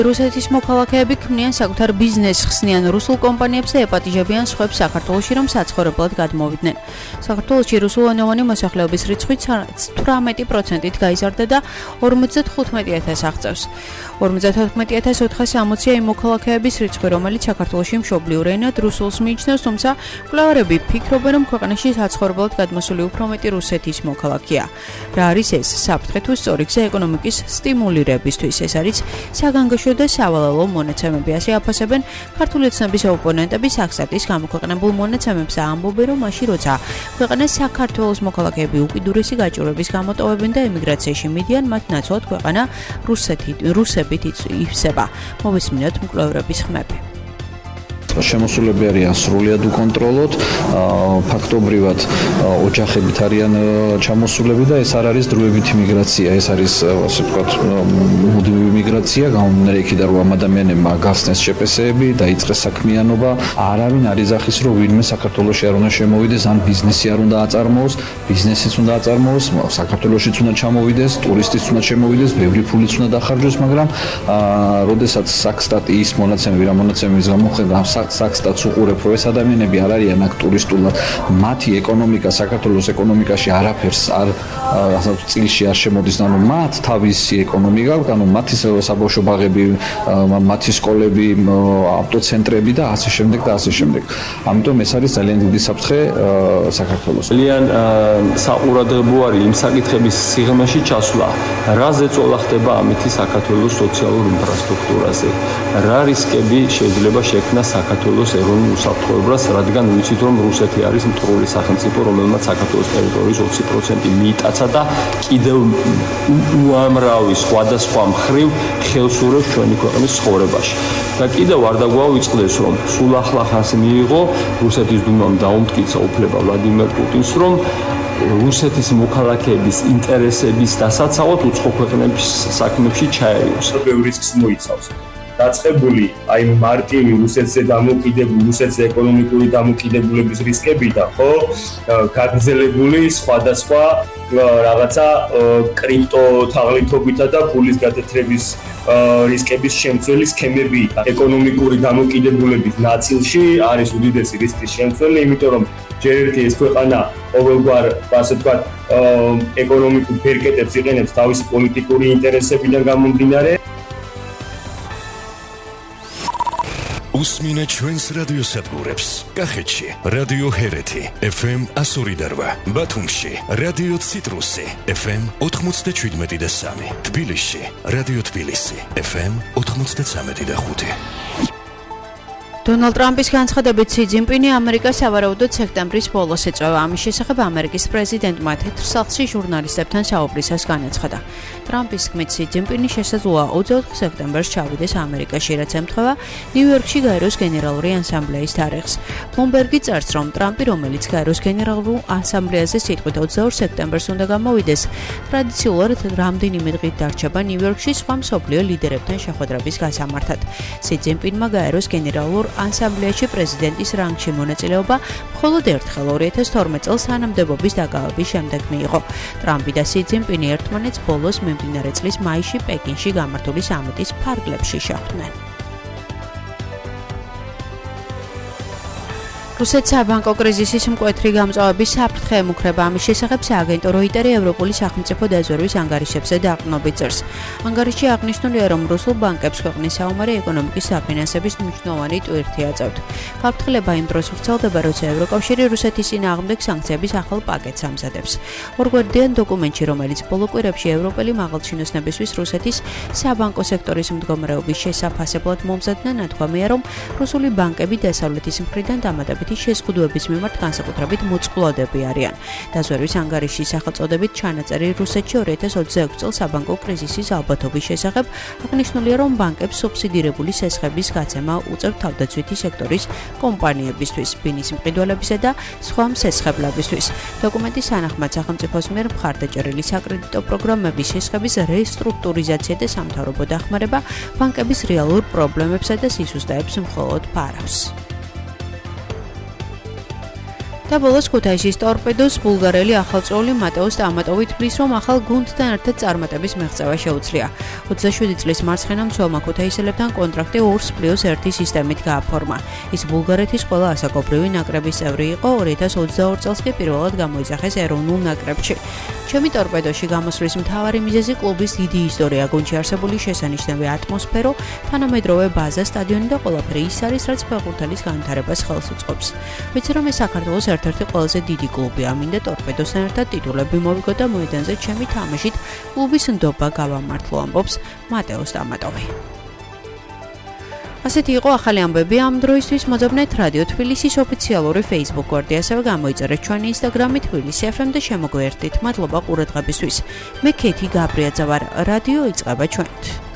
რუსეთის მოქალაქეები ქმნიან საკუთარ ბიზნესს, ხსნიან რუსულ კომპანიებს და ეპატიჟებიან სხვებს საქართველოში, რომ საცხოვრებლად გადმოვიდნენ. საქართველოში რუსულენოვანი მოსახლეობის რიცხვი 18%-ით გაიზარდა და 55,000 აღწევს. 54,460-ია იმ მოქალაქეების რიცხვი, რომელიც საქართველოში მშობლიურ ენად რუსულს მიიჩნევს, თუმცა მკვლევარები ფიქრობენ, რომ ქვეყანაში საცხოვრებლად გადმოსული უფრო მეტი რუსეთის მოქალაქეა. რა არის ეს? საფრთხე თუ სწორი გზა ეკონომიკის სტიმულირებისთვის? ეს არის საგანგაშო და სავალალო მონაცემები. ასე აფასებენ ქართული ოცნების ოპონენტები საქსტატის გამოქვეყნებულ მონაცემებს და ამბობენ, რომ მაშინ როცა ქვეყანას საქართველოს მოქალაქეები უკიდურესი გაჭირვების გამო ტოვებენ და ემიგრაციაში მიდიან, მათ ნაცვლად ქვეყანა რუსებით ივსება. მოვისმინოთ მკვლევარების ხმები. შემოსულები არიან სრულიად უკონტროლოდ, ფაქტობრივად ოჯახებით არიან ჩამოსულები და ეს არ არის დროებითი მიგრაცია, ეს არის ასე ვთქვათ მუდმივი მიგრაცია, გამომდინარე იქიდან რომ ამ ადამიანებმა გახსნეს შეპესეები, დაიწყეს საქმიანობა, არავინ არ იძახის რომ ვინმე საქართველოში არ უნდა შემოვიდეს, ან ბიზნესი არ უნდა აწარმოოს, ბიზნესიც უნდა აწარმოოს, საქართველოშიც უნდა ჩამოვიდეს, ტურისტიც უნდა შემოვიდეს, ბევრი ფულიც უნდა დახარჯოს, მაგრამ როდესაც საქსტატი ის მონაცემები, რა მონაცემების გამოხედა საქსტატს უყურებ, რომ ეს ადამიანები არ არიან აქ ტურისტულად, მათი ეკონომიკა საქართველოს ეკონომიკაში არაფერს არ წილში არ შემოდის, ანუ მათ თავისი ეკონომიკა, ანუ მათი საბავშვო ბაღები, მათი სკოლები, ავტოცენტრები და ასე შემდეგ და ასე შემდეგ. ამიტომ ეს არის ძალიან დიდი საფრთხე საქართველოს. ძალიან საყურადღებო არის იმ საკითხების სიღრმეში ჩასვლა, რა ზეწოლა ხდება ამითი საქართველოს სოციალურ ინფრასტრუქტურაზე, რა რისკები შეიძლება შექმნას საქართველოს ეროვნულ უსაფრთხოებას, რადგან ვიცით, რომ რუსეთი არის მტრული სახელმწიფო, რომელმაც საქართველოს ტერიტორიის 20% მიიტაცა და კიდევ უამრავი სხვადასხვა მხრივ ხელსურებს ჩვენი ქვეყნის ცხოვრებაში. და კიდევ არ დაგვაუწყდეს, რომ სულ ახლა ხანს მიიღო რუსეთის დუმამ დაუმტკიცა უფლება ვლადიმერ პუტინს, რომ რუსეთის მოქალაქეების ინტერესების დასაცავად უცხო ქვეყნების საქმეებში ჩაერიოს. ბევრი რისკს მოიცავს. დაწყებული აი მარტივი რუსეთზე დამოკიდებული, რუსეთზე ეკონომიკური დამოკიდებულების რისკებიდან, ხო, გაგრძელებული სხვადასხვა რაღაცა კრიპტო თაღლითობითა და ფულის გათეთრების რისკების შემცველი სქემები. ეკონომიკური დამოკიდებულების ნაწილში არის უდიდესი რისკის შემცველი, იმიტომ რომ ჯერ ერთი ეს ქვეყანა ყოველგვარ, ასე ვთქვათ, ეკონომიკურ ფერკეტებს იყენებს თავისი პოლიტიკური ინტერესებიდან გამომდინარე. უსმინეთ ჩვენს რადიოსადგურებს. კახეთში რადიო ჰერეთი FM 102.8, ბათუმში რადიო ციტრუსი FM 97.3, თბილისში რადიო თბილისი FM 93.5. დონალდ ტრამპის განცხადებით სი ძინპინი ამერიკას სავარაუდოდ სექტემბრის ბოლოს ეწევა. ამის შესახებ ამერიკის პრეზიდენტმა თეთრსახლში ჟურნალისტებთან საუბრისას განაცხადა. ტრამპის თქმით სი ძინპინი შესაძლოა 24 სექტემბერს ჩავიდეს ამერიკაში, რაც ემთხვევა ნიუ-იორკში გაეროს გენერალური ასამბლეის თარიღს. ბლუმბერგი წერს, რომ ტრამპი, რომელიც გაეროს გენერალურ ასამბლეაზე სიტყვით 22 სექტემბერს უნდა გამოვიდეს, ტრადიციულად რამდენიმე დღით დარჩება ნიუ-იორკში სხვა მსოფლიო ლიდერებთან შეხვედრების გასამართად. სი ძინპინმა გაეროს გენერალურ ასამბლეაში პრეზიდენტის რანგში მონაწილეობა მხოლოდ ერთხელ 2012 წელს თანამდებობის დაკავების შემდეგ მიიღო. ტრამპი და სი ძინპინი ერთმანეთს ბოლოს მიმდინარე წლის მაისში პეკინში გამართული სამიტის ფარგლებში შეხვდნენ. რუსეთის საბანკო კრიზისის მკვეთრი გამწვავების საფრთხე ემუქრება. ამის შესახებ სააგენტო როიტერი ევროპული სახელმწიფო დაზვერვის ანგარიშებზე დაყრდნობით წერს. ანგარიშში აღნიშნულია, რომ რუსულ ბანკებს ქვეყნის საომარი ეკონომიკის საფინანსების მნიშვნელოვანი ტვირთი აწევთ. გაფრთხილება იმ დროს ვრცელდება, როცა ევროკავშირი რუსეთის წინააღმდეგ სანქციების ახალ პაკეტს ამზადებს. ორგვარდიან დოკუმენტში, რომელიც ბოლო კვირებში ევროპელი მაღალჩინოსნებისთვის რუსეთის საბანკო სექტორის მდგომარეობის შესაფასებლად მომზადდა, ნათქვამია, რომ რუსული ბანკები დასავლეთის მხრიდან დამატებით შეზღუდვების მიმართ განსაკუთრებით მოწყვლადები არიან. დაზვერვის ანგარიშის სახელწოდებით ჩანაწერი რუსეთში 2026 წელს საბანკო კრიზისის ალბათობის შესახებ აღნიშნულია, რომ ბანკებს სუბსიდირებული სესხების გაცემა უწევთ თავდაცვითი სექტორის კომპანიებისთვის, ბინის მყიდველებისა და სხვა მსესხებლებისთვის. დოკუმენტის თანახმად სახელმწიფოს მიერ მხარდაჭერილი საკრედიტო პროგრამების სესხების რესტრუქტურიზაცია და სამთავრობო დახმარება ბანკების რეალურ პრობლემებსა და სისუსტეებს მხოლოდ ფარავს. და ბოლოს ქუთაისის ტორპედოს ბულგარელი ახალწეული მატეოს სტამატოვი თვლის, რომ ახალ გუნდთან ერთად წარმატების მიღწევა შეუძლია. 27 წლის მარცხენა მცველმა ქუთაისელებთან კონტრაქტი 2+1 სისტემით გააფორმა. ის ბულგარეთის ყველა ასაკობრივი ნაკრების წევრი იყო, 2022 წელს კი პირველად გამოიძახეს ეროვნულ ნაკრებში. ჩემი ტორპედოში გამოსვლის მთავარი მიზეზი კლუბის დიდი ისტორია, გუნდში არსებული შესანიშნავი ატმოსფერო, თანამედროვე ბაზა, სტადიონი და ყველაფერი ის არის, რაც ფეხბურთელის განვითარებას ხელს უწყობს. ვიცი, რომ ეს საქართველოს ერთ-ერთი ყველაზე დიდი კლუბია, მინდა ტორპედოსთან ერთად ტიტულები მოვიგო და მოედანზე ჩემი თამაშით კლუბის ნდობა გავამართლო, ამბობს მატეო სტამატოვი. ასეთი იყო ახალი ამბები ამ დროისთვის. მოძებნეთ რადიო თბილისის ოფიციალური Facebook გვერდი, ასევე გამოიწერეთ ჩვენი Instagram-ი თბილისი FM და შემოგვიერთდით. მადლობა ყურადღებისთვის. მე ქეთი გაბრიაძე ვარ. რადიო იწყება ჩვენით.